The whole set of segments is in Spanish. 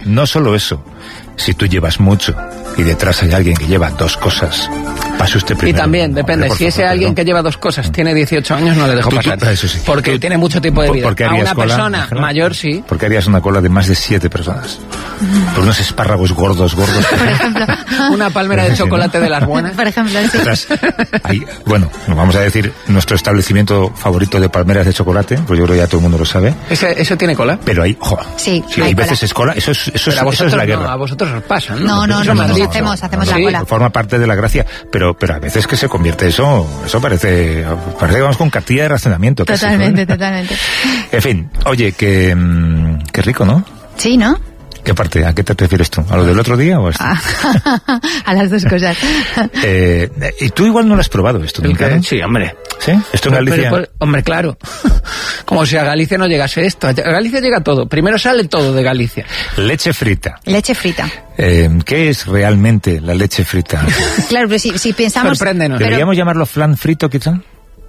no solo eso. Si tú llevas mucho y detrás hay alguien que lleva 2 cosas, pase usted primero. Y también, depende, si ese alguien que lleva 2 cosas tiene 18 años, no le dejo pasar. Eso sí. Porque tiene mucho tiempo de vida. A una persona mayor, sí. ¿Por qué harías una cola de más de 7 personas? Por unos espárragos gordos. Por ejemplo. Una palmera de chocolate de las buenas. Por ejemplo, sí. Bueno, vamos a decir nuestro establecimiento favorito de palmeras de chocolate, pues yo creo que ya todo el mundo lo sabe. ¿Eso tiene cola? Pero hay, sí, hay veces es cola, eso es la guerra. No, a vosotros os pasa, ¿no? No, hacemos la cola. Forma parte de la gracia, pero a veces que se convierte eso parece que vamos con cartilla de racionamiento. Totalmente. En fin, oye, qué rico, ¿no? Sí, ¿no? ¿Qué parte? ¿A qué te refieres tú? ¿A lo del otro día o a esto? A las 2 cosas. Y tú igual no lo has probado esto nunca, ¿no? Sí, hombre. ¿Sí? ¿Esto en Galicia? Hombre, claro. Como si a Galicia no llegase esto. A Galicia llega todo. Primero sale todo de Galicia. Leche frita. Leche frita. ¿Qué es realmente la leche frita? Claro, pero si pensamos... Sorpréndenos. ¿Deberíamos llamarlo flan frito, quizá?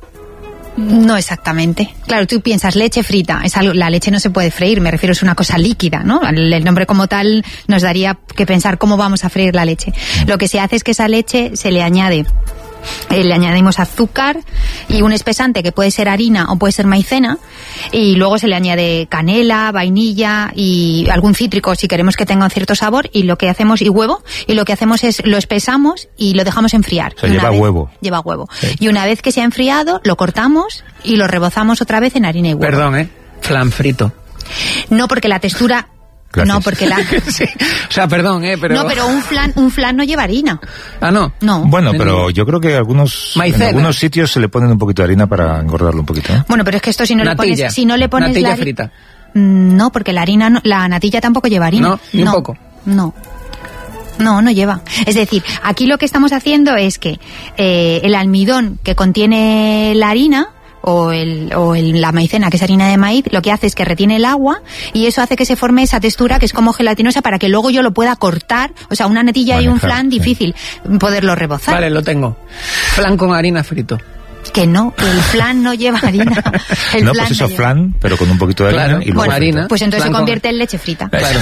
No exactamente. Claro, tú piensas leche frita, la leche no se puede freír, me refiero, es una cosa líquida, ¿no? El nombre como tal nos daría que pensar cómo vamos a freír la leche. Lo que se hace es que esa leche se le añadimos azúcar y un espesante que puede ser harina o puede ser maicena, y luego se le añade canela, vainilla y algún cítrico si queremos que tenga un cierto sabor, y huevo, y lo que hacemos es lo espesamos y lo dejamos enfriar. O sea, lleva huevo. Lleva huevo. Sí. Y una vez que se ha enfriado, lo cortamos y lo rebozamos otra vez en harina y huevo. Perdón, flan frito. No, porque la textura... Gracias. No, porque sí. O sea, perdón, pero... No, pero un flan no lleva harina. ¿Ah, no? No. Bueno, pero yo creo que en algunos sitios se le ponen un poquito de harina para engordarlo un poquito, ¿eh? Bueno, pero es que esto si no le pones natilla frita. No, porque la natilla tampoco lleva harina. No, ni un poco. No lleva. Es decir, aquí lo que estamos haciendo es que el almidón que contiene la harina o la maicena, que es harina de maíz, lo que hace es que retiene el agua y eso hace que se forme esa textura que es como gelatinosa para que luego yo lo pueda cortar. O sea, una natilla y un flan difícil poderlo rebozar. Vale, lo tengo. Flan con harina frito. Que no, el flan no lleva harina. Pues eso, flan, pero con un poquito de harina y luego harina. Pues entonces se convierte en leche frita. Claro.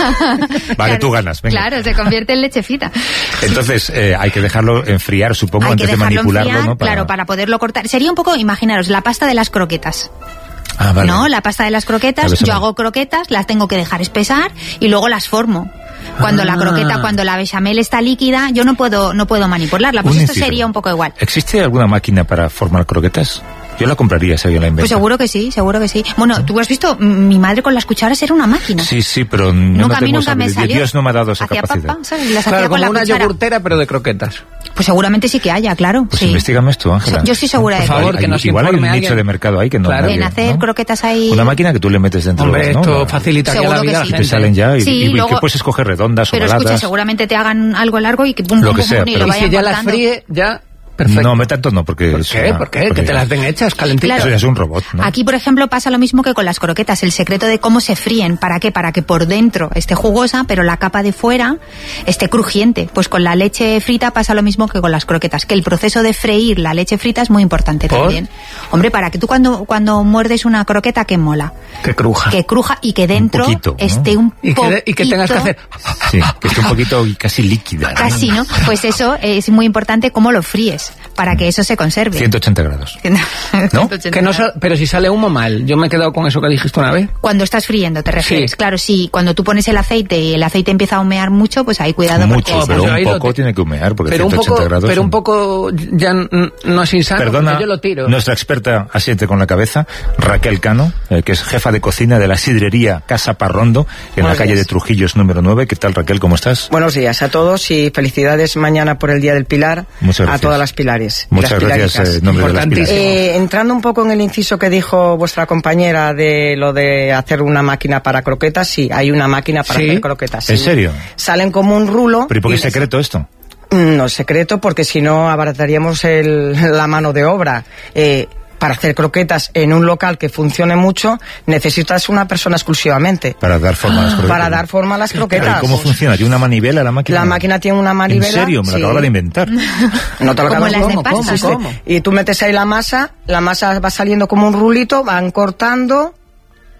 Vale, tú ganas, venga. Claro, se convierte en leche frita. Entonces, hay que dejarlo enfriar, supongo, antes de manipularlo, enfriar, ¿no? Claro, para poderlo cortar. Sería un poco, imaginaros, la pasta de las croquetas. Ah, vale. No, la pasta de las croquetas, yo hago croquetas, las tengo que dejar espesar y luego las formo. Cuando la bechamel está líquida, yo no puedo manipularla, pues esto sería un poco igual. ¿Existe alguna máquina para formar croquetas? Yo la compraría si alguien la inventa. Pues seguro que sí. Bueno, tú has visto, mi madre con las cucharas era una máquina. Sí, pero nunca me salió. Dios no me ha dado esa capacidad. Papa, ¿sabes? Las claro, hacía con como una cuchara. Yogurtera, pero de croquetas. Pues seguramente sí que haya, claro. Pues sí. investígame esto, Ángela. Yo estoy segura de que... Por favor, que nos igual hay un informe nicho de mercado ahí que no... Claro. En hacer croquetas ahí... Una máquina que tú le metes dentro. Hombre, ¿no? esto facilitaría la vida a la gente. Te salen ya y luego, que puedes escoger redondas o pero ovaladas. Escucha, seguramente te hagan algo largo y que pum, lo pum, que sea, pum, y pero lo vayan si ya las cortando. fríe, ya... Perfecto. No, tanto no, porque... ¿Por qué? Que te las den hechas, calentitas. Claro. Eso ya es un robot, ¿no? Aquí, por ejemplo, pasa lo mismo que con las croquetas. El secreto de cómo se fríen. ¿Para qué? Para que por dentro esté jugosa, pero la capa de fuera esté crujiente. Pues con la leche frita pasa lo mismo que con las croquetas. Que el proceso de freír la leche frita es muy importante también. Hombre, para que tú cuando muerdes una croqueta, que mola. Que cruja. Que cruja y que dentro un poquito, ¿no? esté un poquito... Y que tengas que hacer... Sí, que esté un poquito casi líquida. Casi, ¿no? Pues eso es muy importante cómo lo fríes, para que eso se conserve. 180 grados. ¿No? Que no pero si sale humo mal. Yo me he quedado con eso que dijiste una vez. Cuando estás friendo, ¿te refieres? Sí. Claro, sí. Cuando tú pones el aceite y el aceite empieza a humear mucho, pues ahí cuidado. Mucho, porque... pero un poco tiene que humear, porque pero 180 grados... Pero un poco ya no es insano. Perdona, yo lo tiro. Nuestra experta asiente con la cabeza, Raquel Cano, que es jefa de cocina de la sidrería Casa Parrondo, en la calle de Trujillos número 9. ¿Qué tal, Raquel? ¿Cómo estás? Buenos días a todos y felicidades mañana por el Día del Pilar. Muchas gracias. A todas las pilares. Muchas gracias. Nombre de las pilares. Entrando un poco en el inciso que dijo vuestra compañera de lo de hacer una máquina para croquetas, sí, hay una máquina para hacer croquetas. Sí. ¿En serio? Salen como un rulo. ¿Pero y por qué es secreto esto? No es secreto, porque si no abarataríamos la mano de obra. Para hacer croquetas en un local que funcione mucho, necesitas una persona exclusivamente. Para dar forma a las croquetas. Para dar forma a las croquetas. Claro, ¿y cómo funciona? ¿Tiene una manivela la máquina? La máquina tiene una manivela. ¿En serio? Me lo acababa de inventar. No te lo acabas de inventar. Y tú metes ahí la masa va saliendo como un rulito, van cortando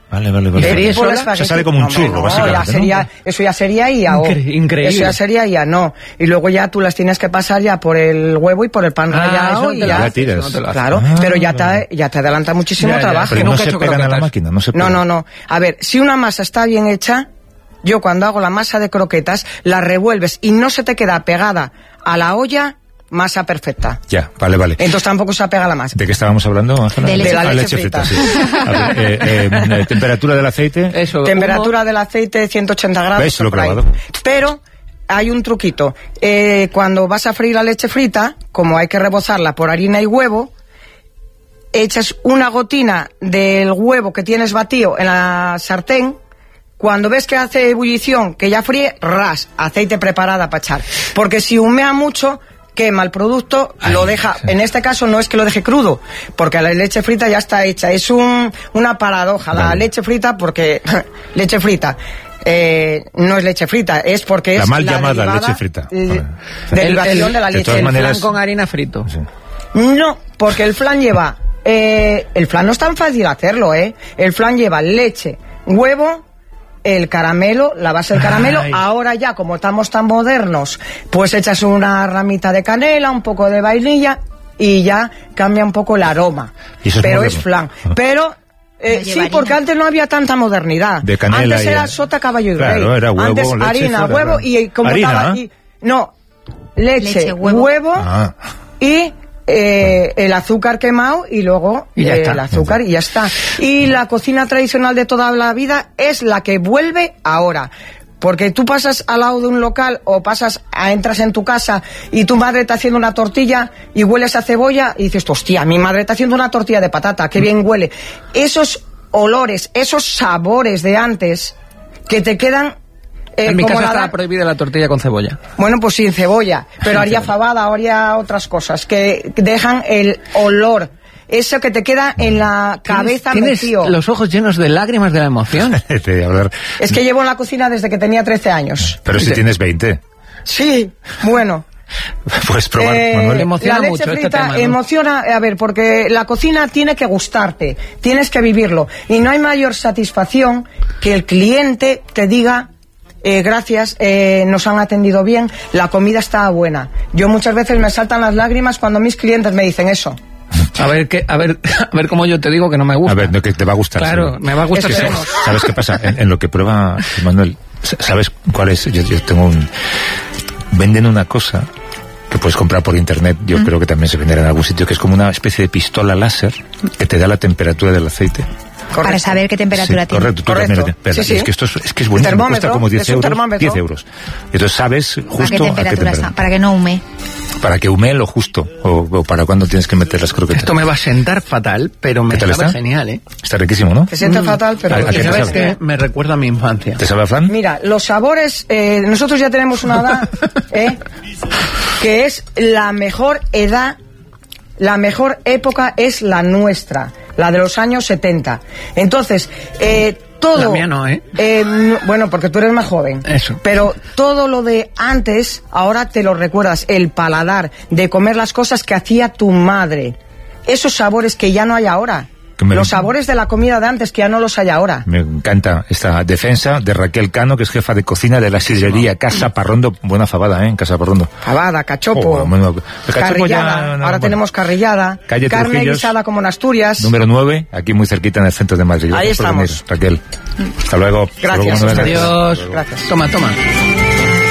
Vale. ¿Y Tipo el O sea, sale como un no, churro, no, básicamente, ¿no? Eso ya sería IA. Increíble. Eso ya sería IA, no. Y luego ya tú las tienes que pasar ya por el huevo y por el pan rallado y ya. Tiras. Claro, pero ya te adelanta muchísimo trabajo. Pero no Nunca he se hecho pegan a la croquetas. máquina, no se pegan. No. A ver, si una masa está bien hecha, yo cuando hago la masa de croquetas, la revuelves y no se te queda pegada a la olla, masa perfecta. Ya, vale. Entonces tampoco se apega la masa. ¿De qué estábamos hablando, Ángela? De la leche frita. Sí. A ver, temperatura del aceite. Eso, Temperatura del aceite 180 grados. ¿Ves? Lo he por ahí. clavado. Pero hay un truquito. Cuando vas a freír la leche frita, como hay que rebozarla por harina y huevo, echas una gotina del huevo que tienes batido en la sartén. Cuando ves que hace ebullición, que ya fríe, aceite preparada para echar. Porque si humea mucho, quema el producto, lo deja. Sí. En este caso no es que lo deje crudo, porque la leche frita ya está hecha. Es una paradoja. La leche frita, porque leche frita. No es leche frita, es porque es la mal llamada leche frita. Derivación de la leche. El flan con harina frito. Sí. No, porque el flan lleva... el flan no es tan fácil hacerlo, El flan lleva leche, huevo, el caramelo, la base del caramelo. Ahora ya, como estamos tan modernos, pues echas una ramita de canela, un poco de vainilla y ya cambia un poco el aroma. Pero es flan. Pero... sí, porque antes no había tanta modernidad. De canela antes era sota, caballo y rey. Claro, era huevo, antes leche, harina, huevo y como estaba aquí. No, leche, huevo y el azúcar quemado y luego el azúcar y ya está. Y la cocina tradicional de toda la vida es la que vuelve ahora. Porque tú pasas al lado de un local o entras en tu casa y tu madre está haciendo una tortilla y hueles a cebolla y dices, hostia, mi madre está haciendo una tortilla de patata, qué bien huele. Esos olores, esos sabores de antes que te quedan... en mi casa estaba prohibida la tortilla con cebolla. Bueno, pues sin cebolla, pero haría fabada, haría otras cosas que dejan el olor. Eso que te queda en la cabeza metido. Tienes los ojos llenos de lágrimas de la emoción. Es que llevo en la cocina desde que tenía 13 años. Pero si tienes 20. Sí, bueno. Puedes probar, Manuel. Emociona la leche mucho frita este tema, ¿no? emociona, a ver, porque la cocina tiene que gustarte, tienes que vivirlo. Y no hay mayor satisfacción que el cliente te diga... gracias, nos han atendido bien, la comida estaba buena. Yo muchas veces me saltan las lágrimas cuando mis clientes me dicen eso. A ver cómo yo te digo que no me gusta. A ver, que te va a gustar. Claro, sí. Me va a gustar. ¿Sabes qué pasa? En lo que prueba Manuel, ¿sabes cuál es? Yo tengo venden una cosa que puedes comprar por internet, yo creo que también se venderá en algún sitio, que es como una especie de pistola láser que te da la temperatura del aceite. Correcto. Para saber qué temperatura tiene. Correcto. Sí. Es que esto es que es buenísimo, cuesta como 10 euros. Entonces sabes justo ¿A qué temperatura está? Para que no hume. Para que humee lo justo, o para cuando tienes que meter las croquetas. Esto me va a sentar fatal, pero me sabe genial, ¿eh? Está riquísimo, ¿no? Te siente fatal, pero... ¿A qué ¿Sabes qué? Me recuerda a mi infancia. ¿Te sabe a flan? Mira, los sabores... nosotros ya tenemos una edad, que es la mejor edad, la mejor época es la nuestra, la de los años 70. Entonces, todo... La mía no, ¿eh? Bueno, porque tú eres más joven. Eso. Pero todo lo de antes, ahora te lo recuerdas, el paladar de comer las cosas que hacía tu madre. Esos sabores que ya no hay ahora. Los sabores de la comida de antes que ya no los hay ahora. Me encanta esta defensa de Raquel Cano, que es jefa de cocina de la sidrería Casa Parrondo. Buena fabada, en Casa Parrondo. Fabada, cachopo, carrillada. Ahora tenemos carrillada, Calle carne Trujillos, guisada como en Asturias. Número 9, aquí muy cerquita en el centro de Madrid. Ahí estamos. Raquel, hasta luego. Gracias. Hasta luego, Adiós. Gracias. Toma.